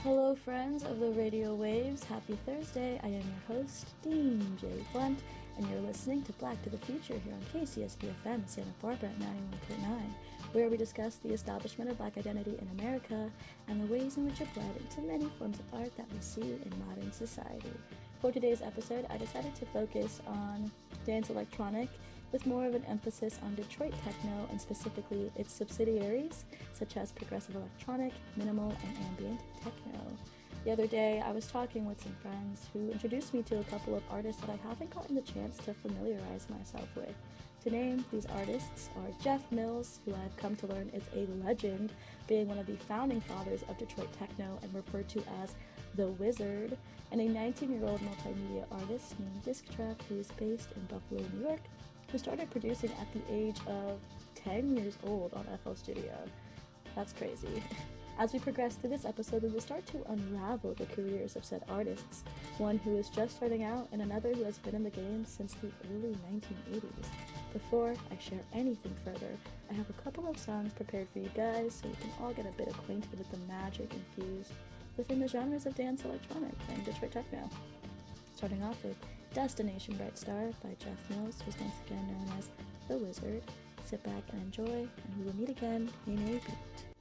Hello, friends of the radio waves. Happy Thursday. I am your host, Dean J. Blunt, and you're listening to Black to the Future here on KCSB-FM Santa Barbara at 91.9, where we discuss the establishment of Black identity in America and the ways in which it bled into many forms of art that we see in modern society. For today's episode, I decided to focus on dance electronic with more of an emphasis on Detroit techno and specifically its subsidiaries, such as progressive electronic, minimal, and ambient techno. The other day, I was talking with some friends who introduced me to a couple of artists that I haven't gotten the chance to familiarize myself with. To name these artists are Jeff Mills, who I've come to learn is a legend, being one of the founding fathers of Detroit techno and referred to as the Wizard, and a 19-year-old multimedia artist named Disc Trap, who is based in Buffalo, New York, who started producing at the age of 10 years old on FL Studio. That's crazy. As we progress through this episode, we will start to unravel the careers of said artists, one who is just starting out and another who has been in the game since the early 1980s. Before I share anything further, I have a couple of songs prepared for you guys so you can all get a bit acquainted with the magic infused within the genres of dance electronic and Detroit techno. Starting off with Destination Bright Star by Jeff Mills, who's once again known as The Wizard. Sit back and enjoy, and we will meet again in a beat.